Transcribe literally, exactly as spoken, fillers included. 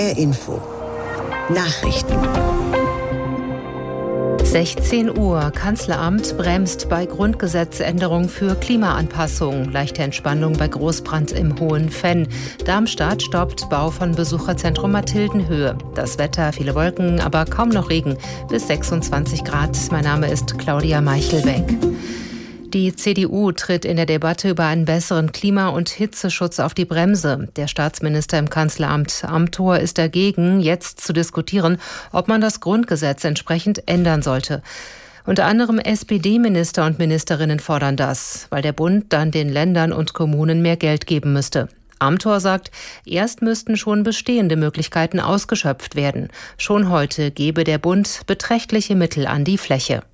H R Info Nachrichten. sechzehn Uhr. Kanzleramt bremst bei Grundgesetzänderung für Klimaanpassung. Leichte Entspannung bei Großbrand im Hohenfenn. Darmstadt stoppt Bau von Besucherzentrum Mathildenhöhe. Das Wetter, viele Wolken, aber kaum noch Regen. Bis sechsundzwanzig Grad. Mein Name ist Claudia Meichelbeck. Die C D U tritt in der Debatte über einen besseren Klima- und Hitzeschutz auf die Bremse. Der Staatsminister im Kanzleramt Amthor ist dagegen, jetzt zu diskutieren, ob man das Grundgesetz entsprechend ändern sollte. Unter anderem S P D-Minister und Ministerinnen fordern das, weil der Bund dann den Ländern und Kommunen mehr Geld geben müsste. Amthor sagt, erst müssten schon bestehende Möglichkeiten ausgeschöpft werden. Schon heute gebe der Bund beträchtliche Mittel an die Fläche.